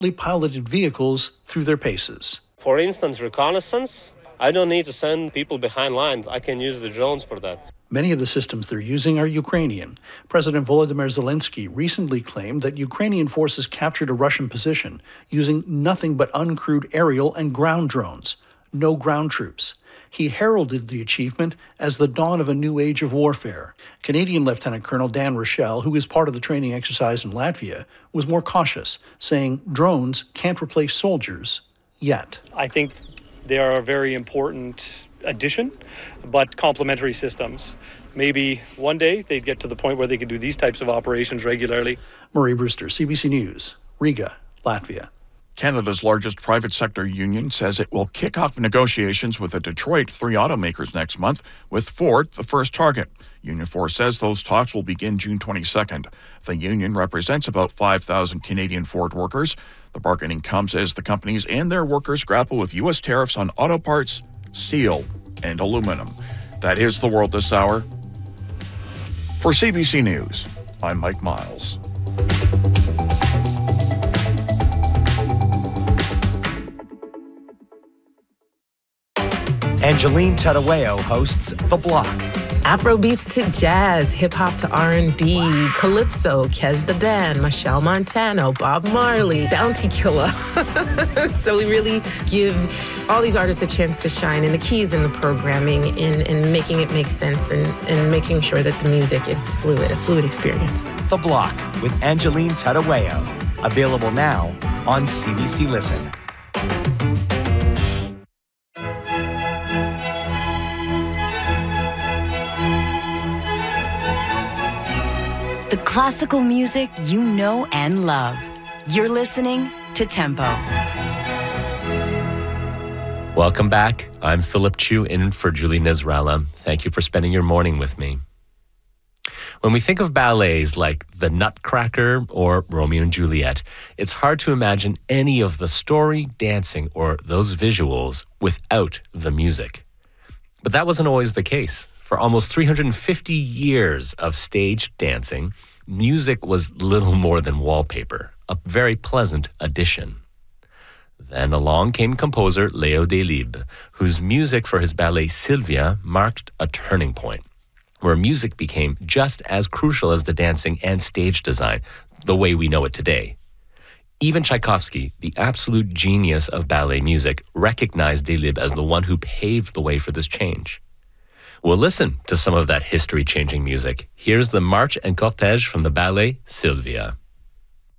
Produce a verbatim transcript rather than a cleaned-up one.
piloted vehicles through their paces. For instance, reconnaissance, I don't need to send people behind lines. I can use the drones for that. Many of the systems they're using are Ukrainian. President Volodymyr Zelensky recently claimed that Ukrainian forces captured a Russian position using nothing but uncrewed aerial and ground drones. No ground troops. He heralded the achievement as the dawn of a new age of warfare. Canadian Lieutenant Colonel Dan Rochelle, who is part of the training exercise in Latvia, was more cautious, saying drones can't replace soldiers yet. I think they are a very important addition, but complementary systems. Maybe one day they'd get to the point where they could do these types of operations regularly. Murray Brewster, C B C News, Riga, Latvia. Canada's largest private sector union says it will kick off negotiations with the Detroit three automakers next month, with Ford the first target. Union four says those talks will begin June twenty-second. The union represents about five thousand Canadian Ford workers. The bargaining comes as the companies and their workers grapple with U S tariffs on auto parts, steel, and aluminum. That is the world this hour. For C B C News, I'm Mike Miles. Angeline Tadaweo hosts The Block. Afrobeats to jazz, hip-hop to R and B, Calypso, Kez the Band, Michelle Montano, Bob Marley, Bounty Killer. So we really give all these artists a chance to shine, and the key is in the programming, in, in making it make sense, and, and making sure that the music is fluid, a fluid experience. The Block with Angeline Tadaweo. Available now on C B C Listen. The classical music you know and love. You're listening to Tempo. Welcome back. I'm Philip Chu in for Julie Nizrala. Thank you for spending your morning with me. When we think of ballets like The Nutcracker or Romeo and Juliet, it's hard to imagine any of the story, dancing, or those visuals without the music. But that wasn't always the case. For almost three hundred fifty years of staged dancing, music was little more than wallpaper, a very pleasant addition. Then along came composer Léo Delibes, whose music for his ballet Sylvia marked a turning point, where music became just as crucial as the dancing and stage design, the way we know it today. Even Tchaikovsky, the absolute genius of ballet music, recognized Delibes as the one who paved the way for this change. We'll listen to some of that history-changing music. Here's the March and Cortège from the ballet Sylvia.